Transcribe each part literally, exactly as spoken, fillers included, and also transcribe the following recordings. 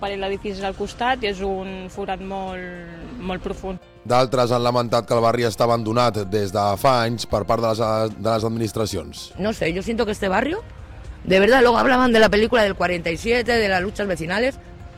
parell d'edificis al costat i és un forat molt, molt profund. D'altres han lamentat que el barri està abandonat des de fa anys per part de les, de les administracions. No sé, yo siento que este barrio, de verdad, luego hablaban de la película del cuarenta y siete, de las luchas vecinales.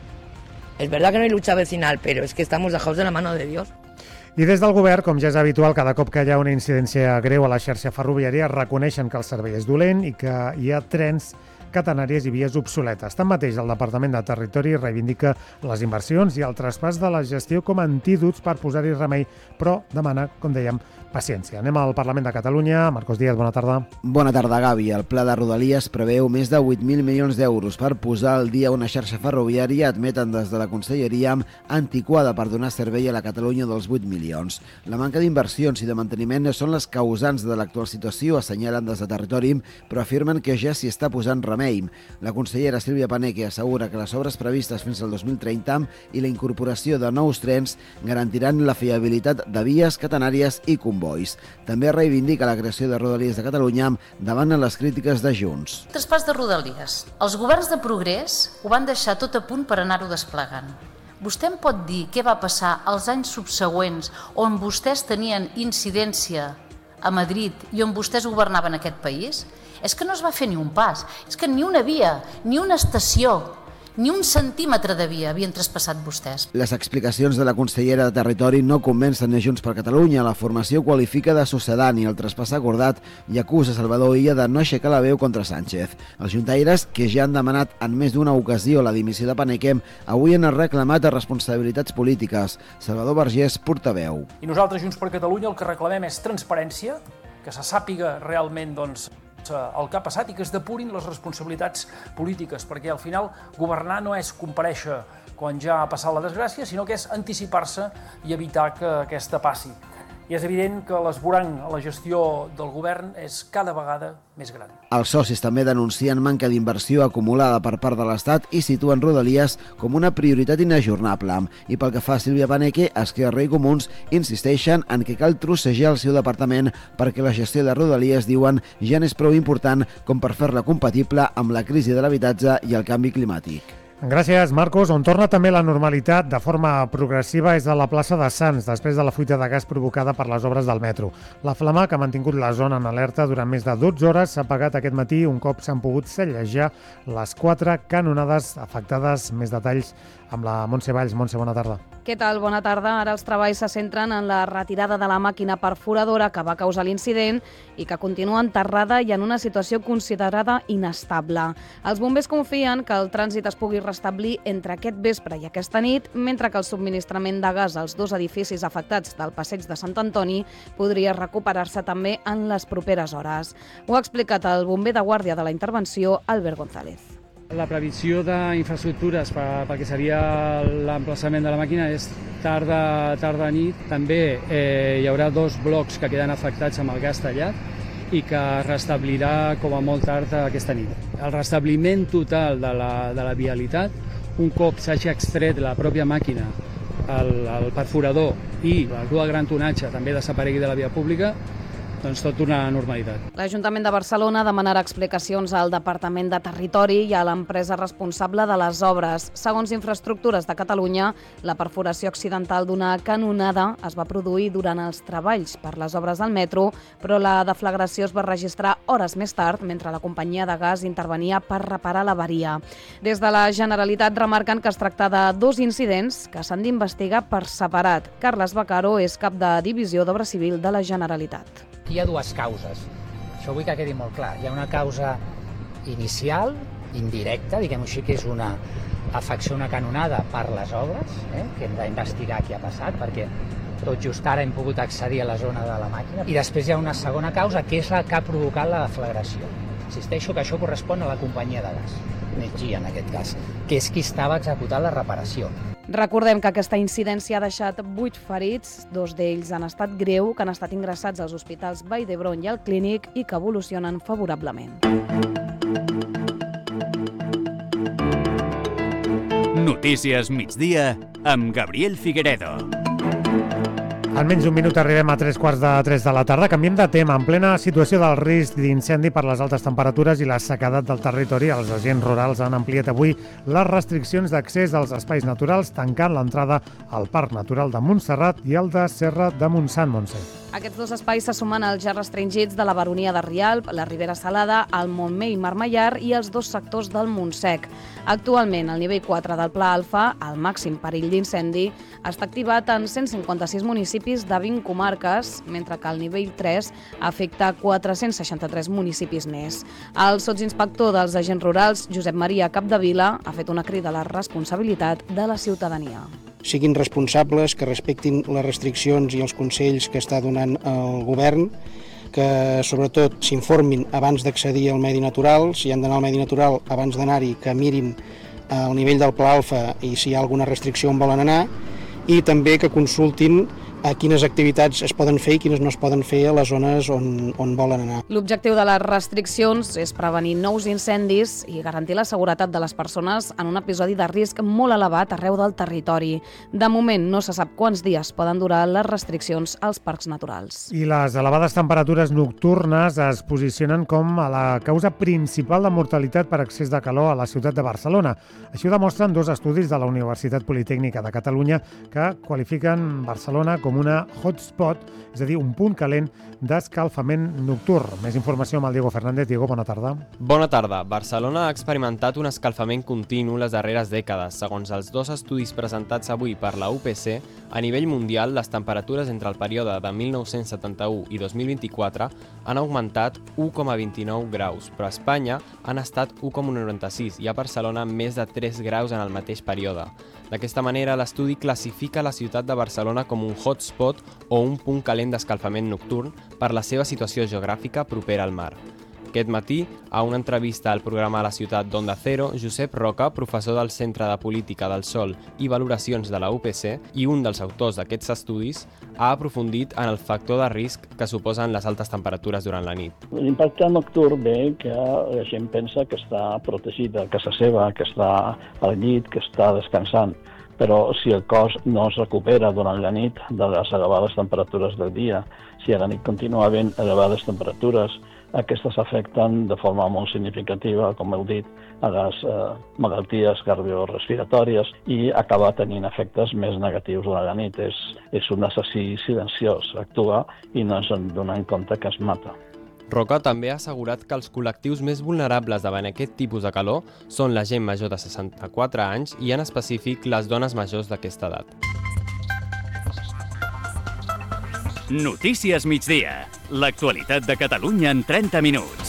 Es verdad que no hay lucha vecinal, pero es que estamos dejados de la mano de Dios. I des del govern, com ja és habitual, cada cop que hi ha una incidència greu a la xarxa ferroviària, reconeixen que el servei és dolent i que hi ha trens catenàries i vies obsoletes. Tanmateix, el Departament de Territori reivindica les inversions i el traspàs de la gestió com a antídots per posar-hi remei, però demana, com dèiem, paciència. Anem al Parlament de Catalunya. Marcos Díaz, bona tarda. Bona tarda, Gavi. El pla de Rodalies preveu més de vuit mil milions d'euros per posar al dia una xarxa ferroviària, admeten des de la Conselleria, antiquada per donar servei a la Catalunya dels vuit milions. La manca d'inversions i de manteniment són les causants de l'actual situació, assenyalen des de Territori, però afirmen que ja s'hi està posant remei. La consellera Sílvia Paneque assegura que les obres previstes fins al dos mil trenta i la incorporació de nous trens garantiran la fiabilitat de vies catenàries i convois. També reivindica la creació de Rodalies de Catalunya davant les crítiques de Junts. Traspàs de Rodalies. Els governs de progrés ho van deixar tot a punt per anar-ho desplegant. Vostè em pot dir què va passar als anys subsegüents on vostès tenien incidència a Madrid i on vostès governaven aquest país? És que no es va fer ni un pas, és que ni una via, ni una estació, ni un centímetre de via havien traspassat vostès. Les explicacions de la consellera de Territori no convencen a Junts per Catalunya. La formació qualifica de sucedani el traspàs acordat i acusa Salvador Illa de no aixecar la veu contra Sánchez. Els juntaires, que ja han demanat en més d'una ocasió la dimissió de Paneque, avui han reclamat responsabilitats polítiques. Salvador Vergés, portaveu. I nosaltres, Junts per Catalunya, el que reclamem és transparència, que se sàpiga realment doncs, el que ha passat i que es depurin les responsabilitats polítiques, perquè al final governar no és comparèixer quan ja ha passat la desgràcia, sinó que és anticipar-se i evitar que aquesta passi. I és evident que l'esborrany a la gestió del govern és cada vegada més gran. Els socis també denuncien manca d'inversió acumulada per part de l'Estat i situen Rodalies com una prioritat inajornable. I pel que fa a Sílvia Paneque, Esquerra i Comuns insisteixen en que cal trossejar el seu departament perquè la gestió de Rodalies, diuen, ja n'és prou important com per fer-la compatible amb la crisi de l'habitatge i el canvi climàtic. Gràcies, Marcos. On torna també la normalitat de forma progressiva és a la plaça de Sants, després de la fuita de gas provocada per les obres del metro. La flama, que ha mantingut la zona en alerta durant més de dotze hores, s'ha apagat aquest matí un cop s'han pogut sellejar les quatre canonades afectades. Més detalls amb la Montse Valls. Montse, bona tarda. Què tal? Bona tarda. Ara els treballs se centren en la retirada de la màquina perforadora que va causar l'incident i que continua enterrada i en una situació considerada inestable. Els bombers confien que el trànsit es pugui restablir entre aquest vespre i aquesta nit, mentre que el subministrament de gas als dos edificis afectats del passeig de Sant Antoni podria recuperar-se també en les properes hores. Ho ha explicat el bomber de guàrdia de la intervenció, Albert González. La previsió d'infraestructures pel que seria l'emplaçament de la màquina és tarda, tarda nit. També eh, hi haurà dos blocs que queden afectats amb el gas tallat i que es restablirà com a molt tard aquesta nit. El restabliment total de la, de la vialitat, un cop s'hagi extret la pròpia màquina, el, el perforador i el dur a gran tonatge també desaparegui de la via pública, doncs tot torna a la normalitat. L'Ajuntament de Barcelona demanarà explicacions al Departament de Territori i a l'empresa responsable de les obres. Segons Infraestructures de Catalunya, la perforació accidental d'una canonada es va produir durant els treballs per les obres del metro, però la deflagració es va registrar hores més tard, mentre la companyia de gas intervenia per reparar l'avaria. Des de la Generalitat remarquen que es tracta de dos incidents que s'han d'investigar per separat. Carles Bacaro és cap de Divisió d'Obra Civil de la Generalitat. Hi ha dues causes, això vull que quedi molt clar. Hi ha una causa inicial, indirecta, diguem-ho així, que és una afecció, una canonada per les obres, eh? que hem d'investigar què ha passat, perquè tot just ara hem pogut accedir a la zona de la màquina. I després hi ha una segona causa, que és la que ha provocat la deflagració. Insisteixo que això correspon a la companyia de gas, Energia en aquest cas, que és qui estava executant la reparació. Recordem que aquesta incidència ha deixat vuit ferits, dos d'ells en estat greu, que han estat ingressats als hospitals Vall d'Hebron i al Clínic i que evolucionen favorablement. Notícies migdia amb Gabriel Figueredo. Almenys un minut arribem a tres quarts de tres de la tarda. Canviem de tema. En plena situació del risc d'incendi per les altes temperatures i la sequedat del territori, els agents rurals han ampliat avui les restriccions d'accés als espais naturals, tancant l'entrada al Parc Natural de Montserrat i el de Serra de Montsant, Montse. Aquests dos espais se sumen als ja restringits de la Baronia de Rialb, la Ribera Salada, el Montmell i Marmellard i els dos sectors del Montsec. Actualment, el nivell quatre del Pla Alfa, el màxim perill d'incendi, està activat en cent cinquanta-sis municipis de vint comarques, mentre que el nivell tres afecta quatre-cents seixanta-tres municipis més. El sotsinspector dels agents rurals, Josep Maria Capdevila, ha fet una crida a la responsabilitat de la ciutadania. Siguin responsables, que respectin les restriccions i els consells que està donant el govern, que sobretot s'informin abans d'accedir al medi natural, si han d'anar al medi natural abans d'anar-hi, que mirin el nivell del Pla Alfa i si hi ha alguna restricció on volen anar, i també que consultin a quines activitats es poden fer i quines no es poden fer a les zones on, on volen anar. L'objectiu de les restriccions és prevenir nous incendis i garantir la seguretat de les persones en un episodi de risc molt elevat arreu del territori. De moment no se sap quants dies poden durar les restriccions als parcs naturals. I les elevades temperatures nocturnes es posicionen com a la causa principal de mortalitat per excés de calor a la ciutat de Barcelona. Això ho demostren dos estudis de la Universitat Politècnica de Catalunya que qualifiquen Barcelona com una hotspot, és a dir, un punt calent d'escalfament nocturn. Més informació amb el Diego Fernández. Diego, bona tarda. Bona tarda. Barcelona ha experimentat un escalfament continu les darreres dècades. Segons els dos estudis presentats avui per la U P C, a nivell mundial, les temperatures entre el període de mil nou-cents setanta-u i dos mil vint-i-quatre han augmentat u coma vint-i-nou graus, però a Espanya han estat u coma noranta-sis i a Barcelona més de tres graus en el mateix període. D'aquesta manera, l'estudi classifica la ciutat de Barcelona com un hotspot o un punt calent d'escalfament nocturn per la seva situació geogràfica propera al mar. Aquest matí, a una entrevista al programa La Ciutat d'Onda Cero, Josep Roca, professor del Centre de Política del Sol i Valoracions de la U P C i un dels autors d'aquests estudis, ha aprofundit en el factor de risc que suposen les altes temperatures durant la nit. L'impacte nocturn ve que la gent pensa que està protegida a casa seva, que està al llit, que està descansant. Però si el cos no es recupera durant la nit de les elevades temperatures del dia, si a la nit continua havent elevades temperatures, aquestes afecten de forma molt significativa, com heu dit, a les eh, malalties cardiorrespiratòries i acaba tenint efectes més negatius durant la nit. És, és un assassí silenciós, actua i no ens en donem compte que es mata. Roca també ha assegurat que els col·lectius més vulnerables davant aquest tipus de calor són la gent major de seixanta-quatre anys i en específic les dones majors d'aquesta edat. Notícies migdia. L'actualitat de Catalunya en trenta minuts.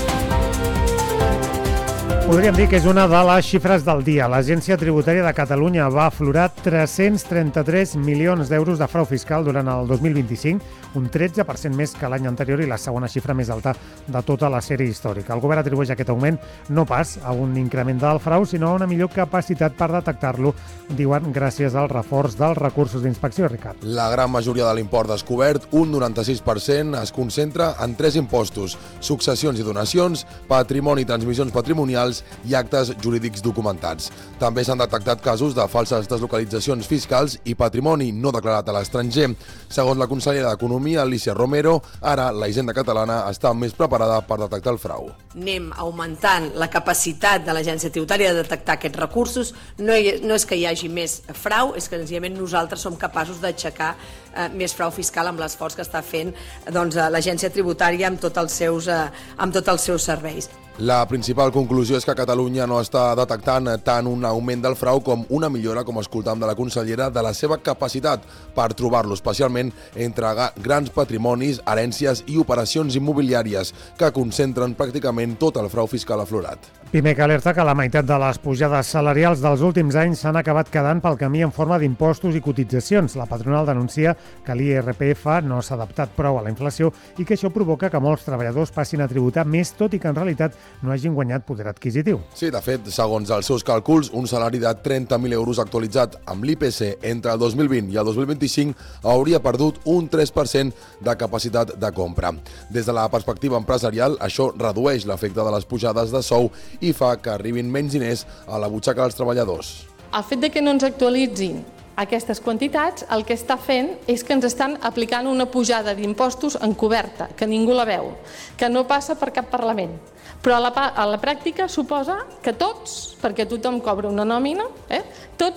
Podríem dir que és una de les xifres del dia. L'Agència Tributària de Catalunya va aflorar tres-cents trenta-tres milions d'euros de frau fiscal durant el dos mil vint-i-cinc, un tretze per cent més que l'any anterior i la segona xifra més alta de tota la sèrie històrica. El govern atribueix aquest augment no pas a un increment del frau, sinó a una millor capacitat per detectar-lo, diuen, gràcies al reforç dels recursos d'inspecció. Ricard. La gran majoria de l'import descobert, un noranta-sis per cent, es concentra en tres impostos: successions i donacions, patrimoni i transmissions patrimonials i actes jurídics documentats. També s'han detectat casos de falses deslocalitzacions fiscals i patrimoni no declarat a l'estranger. Segons la consellera d'Economia, Alicia Romero, ara la Hisenda catalana està més preparada per detectar el frau. Anem augmentant la capacitat de l'Agència Tributària de detectar aquests recursos. No, hi, no és que hi hagi més frau, és que senzillament nosaltres som capaços d'aixecar eh, més frau fiscal amb l'esforç que està fent doncs, l'Agència Tributària amb tots els seus, eh, amb tots els seus serveis. La principal conclusió és que Catalunya no està detectant tant un augment del frau com una millora, com escoltam de la consellera, de la seva capacitat per trobar-lo, especialment entre grans patrimonis, herències i operacions immobiliàries que concentren pràcticament tot el frau fiscal aflorat. Pimec alerta que la meitat de les pujades salarials dels últims anys s'han acabat quedant pel camí en forma d'impostos i cotitzacions. La patronal denuncia que l'I R P F no s'ha adaptat prou a la inflació i que això provoca que molts treballadors passin a tributar més, tot i que en realitat no hagin guanyat poder adquisitiu. Sí, de fet, segons els seus càlculs, un salari de trenta mil euros actualitzat amb l'I P C entre el dos mil vint i el dos mil vint-i-cinc hauria perdut un tres per cent de capacitat de compra. Des de la perspectiva empresarial, això redueix l'efecte de les pujades de sou i fa que arribin menys diners a la butxaca dels treballadors. El fet de que no ens actualitzin aquestes quantitats, el que està fent és que ens estan aplicant una pujada d'impostos encoberta, que ningú la veu, que no passa per cap Parlament. Però a la, a la pràctica suposa que tots, perquè tothom cobra una nòmina, eh, tots